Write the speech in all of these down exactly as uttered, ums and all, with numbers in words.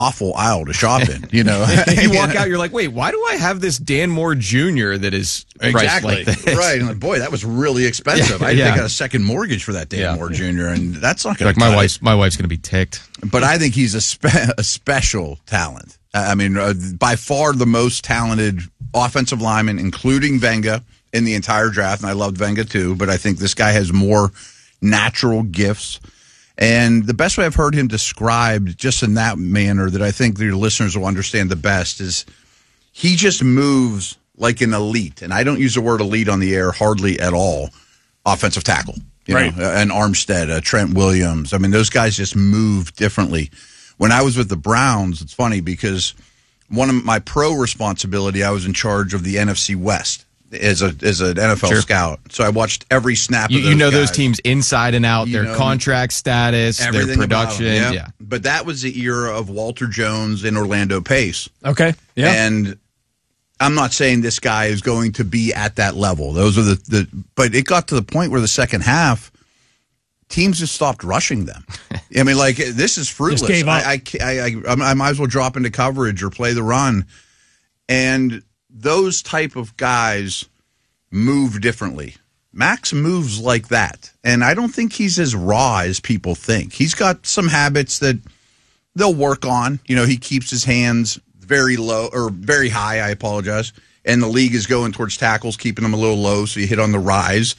awful aisle to shop in. You know, you walk out, you're like, wait, why do I have this Dan Moore Junior that is priced exactly like this? Right? And like, boy, that was really expensive. Yeah, I had to yeah. take out a second mortgage for that Dan Yeah. Moore Junior, and that's not going Like to. my wife's, my wife's going to be ticked. But I think he's a spe- a special talent. I mean, uh, by far the most talented offensive lineman, including Venga, in the entire draft. And I loved Venga too, but I think this guy has more natural gifts. And the best way I've heard him described, just in that manner, that I think your listeners will understand the best, is he just moves like an elite. And I don't use the word elite on the air hardly at all. Offensive tackle, you right? know, an Armstead, a Trent Williams. I mean, those guys just move differently. When I was with the Browns, it's funny because one of my pro responsibility, I was in charge of the N F C West. As a as an N F L Sure. scout, so I watched every snap. You, of those you know guys. those teams inside and out, You their know, contract status, their Everything about production. them, Yeah. But that was the era of Walter Jones and Orlando Pace. Okay. Yeah. And I'm not saying this guy is going to be at that level. Those are the, the but it got to the point where the second half, teams just stopped rushing them. I mean, like, this is fruitless. Just gave up. I, I, I, I, I might as well drop into coverage or play the run. And those type of guys move differently. Max moves like that. And I don't think he's as raw as people think. He's got some habits that they'll work on. You know, he keeps his hands very low or very high, I apologize. And the league is going towards tackles, keeping them a little low so you hit on the rise.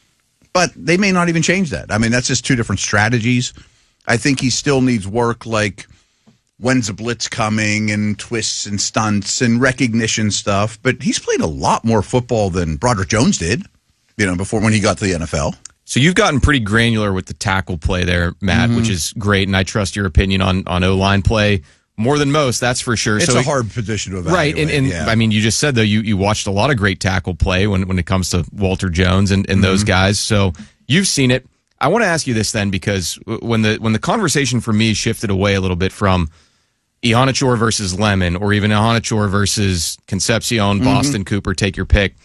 But they may not even change that. I mean, that's just two different strategies. I think he still needs work like when's the blitz coming and twists and stunts and recognition stuff. But he's played a lot more football than Broderick Jones did, you know, before when he got to the N F L. So you've gotten pretty granular with the tackle play there, Matt, Mm-hmm. which is great, and I trust your opinion on, on O-line play more than most, that's for sure. It's so a hard position to evaluate. Right, and, and yeah. I mean, you just said, though, you, you watched a lot of great tackle play when, when it comes to Walter Jones and, and Mm-hmm. those guys, so you've seen it. I want to ask you this then, because when the when the conversation for me shifted away a little bit from Iheanacho versus Lemon, or even Iheanacho versus Concepcion, Mm-hmm. Boston Cooper, take your pick,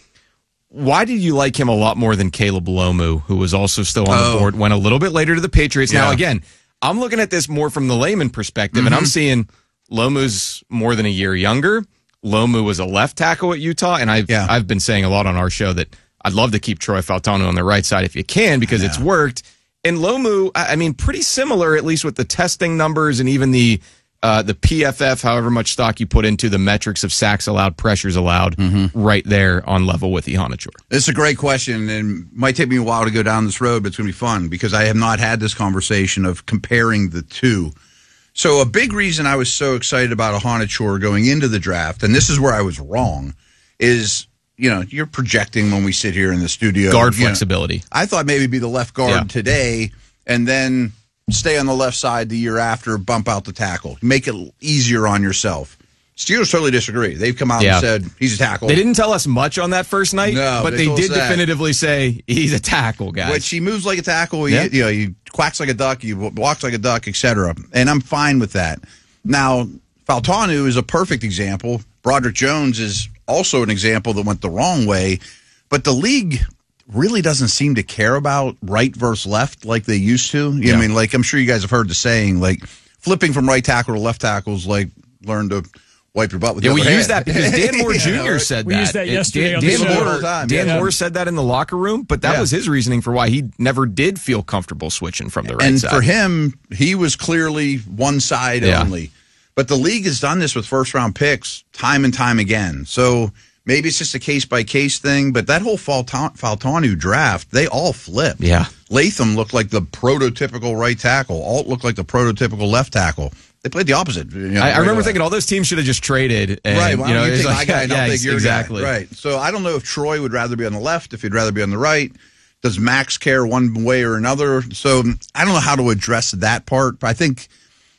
why did you like him a lot more than Caleb Lomu, who was also still on Oh. the board, went a little bit later to the Patriots? Now, Yeah. again, I'm looking at this more from the layman perspective, Mm-hmm. and I'm seeing Lomu's more than a year younger. Lomu was a left tackle at Utah, and I've, Yeah. I've been saying a lot on our show that I'd love to keep Troy Faltano on the right side if you can, because it's worked. And Lomu, I I mean, pretty similar, at least with the testing numbers and even the uh, the P F F, however much stock you put into the metrics of sacks allowed, pressures allowed, Mm-hmm. right there on level with Iheanacho. This is a great question, and it might take me a while to go down this road, but it's going to be fun because I have not had this conversation of comparing the two. So a big reason I was so excited about Iheanacho going into the draft, and this is where I was wrong, is, you know, you're projecting when we sit here in the studio. Guard you know, flexibility. I thought maybe be the left guard Yeah. today and then stay on the left side the year after, bump out the tackle. Make it easier on yourself. Steelers totally disagree. They've come out Yeah. and said he's a tackle. They didn't tell us much on that first night, No, but they they, told did us that. definitively say he's a tackle, guys. Which he moves like a tackle. He, Yeah. you know, he quacks like a duck. He walks like a duck, et cetera. And I'm fine with that. Now, Faltanu is a perfect example. Broderick Jones is also an example that went the wrong way. But the league really doesn't seem to care about right versus left like they used to. You know, I mean, like, I'm sure you guys have heard the saying, like, flipping from right tackle to left tackle is like learn to wipe your butt with Yeah, the we other use hand. that because Dan Moore You know, Junior right? said We that. used that It- yesterday Dan, on the Dan show. Moore, All the time, Dan yeah. Moore said that in the locker room, but that Yeah. was his reasoning for why he never did feel comfortable switching from the right and side. for him, he was clearly one side Yeah. only. But the league has done this with first round picks time and time again. So maybe it's just a case by case thing. But that whole Falta- Faltanu draft, they all flipped. Yeah. Latham looked like the prototypical right tackle. Alt looked like the prototypical left tackle. They played the opposite. You know, I, I right remember away. thinking all those teams should have just traded. And, Right, why you know, don't you it's take like, my guy and I'll yeah, take your exactly. guy. Right. So I don't know if Troy would rather be on the left, if he'd rather be on the right. Does Max care one way or another? So I don't know how to address that part. But I think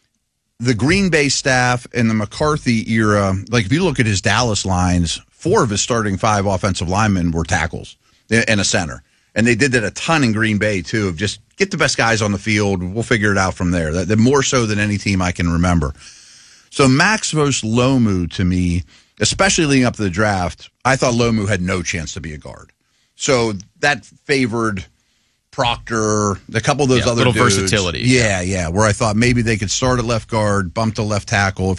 the Green Bay staff in the McCarthy era, like if you look at his Dallas lines, four of his starting five offensive linemen were tackles and a center. And they did that a ton in Green Bay, too, of just get the best guys on the field. We'll figure it out from there. That, that more so than any team I can remember. So Max versus Lomu, to me, especially leading up to the draft, I thought Lomu had no chance to be a guard. So that favored Proctor, a couple of those yeah, other little dudes. versatility. Yeah, yeah, where I thought maybe they could start at left guard, bump to left tackle if